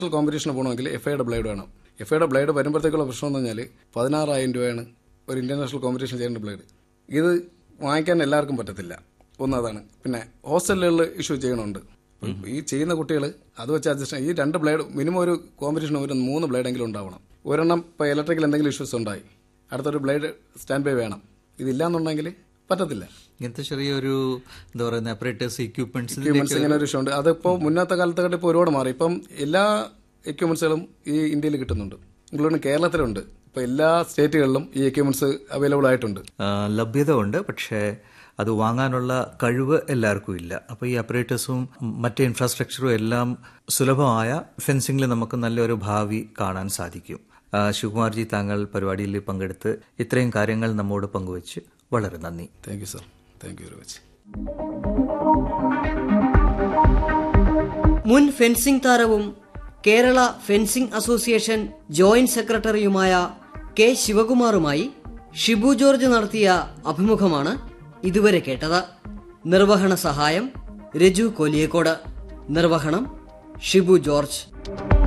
കോമ്പറ്റീഷന് പോകണമെങ്കിൽ FIയുടെ ബ്ലേഡ് വേണം. FIയുടെ ബ്ലേഡ് വരുമ്പോഴത്തേക്കുള്ള പ്രശ്നം എന്ന് പറഞ്ഞാൽ 16,000 രൂപയാണ് ഒരു ഇന്റർനാഷണൽ കോമ്പറ്റീഷൻ ചെയ്യേണ്ട ബ്ലേഡ്. ഇത് വാങ്ങിക്കാൻ എല്ലാവർക്കും പറ്റത്തില്ല. ഒന്നതാണ്. പിന്നെ ഹോസ്റ്റലുകളിൽ ഇഷ്യൂ ചെയ്യണമുണ്ട്. ഈ ചെയ്യുന്ന കുട്ടികൾ അത് വെച്ച് അഡ്ജസ്റ്റ് ഈ 2 ബ്ലേഡ് മിനിമം ഒരു കോമ്പറ്റീഷൻ ഒരു 3 ബ്ലേഡെങ്കിലും ഉണ്ടാവണം. ഒരെണ്ണം ഇപ്പോൾ ഇലക്ട്രിക്കൽ എന്തെങ്കിലും ഇഷ്യൂസ് ഉണ്ടായി, അടുത്തൊരു ബ്ലേഡ് സ്റ്റാൻഡ് ബൈ വേണം. ഇതില്ലാന്നുണ്ടെങ്കിൽ പറ്റത്തില്ല. ഇങ്ങനത്തെ ചെറിയൊരു എന്താ പറയുക അപ്പറേറ്റേഴ്സ് ഇക്വിപ്മെന്റ്സ് ഇങ്ങനെ ഒരു ഇഷ്യൂ ഉണ്ട്. അതിപ്പോൾ മുന്നത്തെ കാലത്തൊക്കെ ഇപ്പോൾ ഒരുപാട് മാറി. ഇപ്പം എല്ലാ എക്യുപ്മെന്റ്സുകളും ഈ ഇന്ത്യയിൽ കിട്ടുന്നുണ്ട്, ഇൻക്ലൂഡിങ് കേരളത്തിലുണ്ട്. ഇപ്പോൾ എല്ലാ സ്റ്റേറ്റുകളിലും ഈ എക്യുപ്മെന്റ്സ് അവൈലബിൾ ആയിട്ടുണ്ട്. ലഭ്യത ഉണ്ട്, പക്ഷേ അത് വാങ്ങാനുള്ള കഴിവ് എല്ലാവർക്കും ഇല്ല. അപ്പോൾ ഈ അപ്പറേറ്റേഴ്സും മറ്റ് ഇൻഫ്രാസ്ട്രക്ചറും എല്ലാം സുലഭമായ ഫെൻസിംഗിൽ നമുക്ക് നല്ലൊരു ഭാവി കാണാൻ സാധിക്കും. ശിവകുമാർജി, താങ്കൾ പരിപാടിയിൽ പങ്കെടുത്ത് ഇത്രയും കാര്യങ്ങൾ നമ്മോട് പങ്കുവച്ച് വളരെ നന്ദി. Thank you sir. Thank you very much. മുൻ ഫെൻസിംഗ് താരവും കേരള ഫെൻസിംഗ് അസോസിയേഷൻ ജോയിന്റ് സെക്രട്ടറിയുമായ കെ ശിവകുമാറുമായി ഷിബു ജോർജ് നടത്തിയ അഭിമുഖമാണ് ഇതുവരെ കേട്ടത്. നിർവഹണ സഹായം രജു കോലിയേക്കോട്. നിർവഹണം ഷിബു ജോർജ്.